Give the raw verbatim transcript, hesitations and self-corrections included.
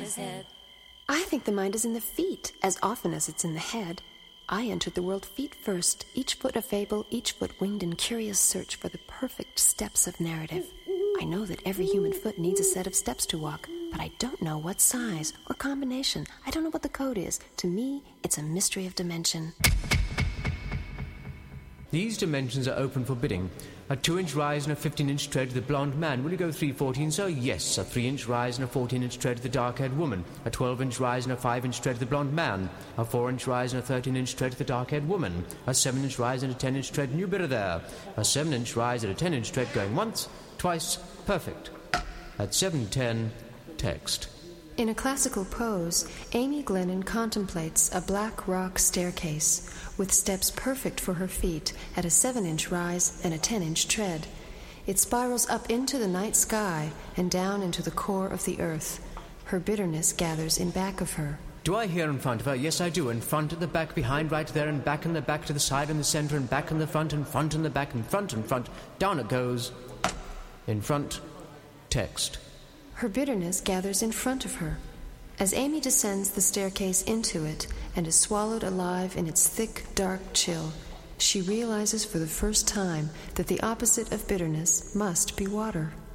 his head. I think the mind is in the feet, as often as it's in the head. I entered the world feet first, each foot a fable, each foot winged in curious search for the perfect steps of narrative. I know that every human foot needs a set of steps to walk, but I don't know what size or combination. I don't know what the code is. To me, it's a mystery of dimension. These dimensions are open for bidding. A two-inch rise and a fifteen-inch tread to the blonde man. Will you go three fourteen, sir? Yes. A three-inch rise and a fourteen-inch tread to the dark-haired woman. A twelve-inch rise and a five-inch tread to the blonde man. A four-inch rise and a thirteen-inch tread to the dark-haired woman. A seven-inch rise and a ten-inch tread, new bidder there. A seven-inch rise and a ten-inch tread going once, twice, perfect. At seven ten, text. In a classical pose, Amy Glennon contemplates a black rock staircase with steps perfect for her feet at a seven-inch rise and a ten-inch tread. It spirals up into the night sky and down into the core of the earth. Her bitterness gathers in back of her. Do I hear in front of her? Yes, I do. In front, at the back, behind, right there, and back and the back to the side and the center, and back and the front, and front and the back, and front and front. Down it goes. In front, text. Her bitterness gathers in front of her. As Amy descends the staircase into it and is swallowed alive in its thick, dark chill, she realizes for the first time that the opposite of bitterness must be water.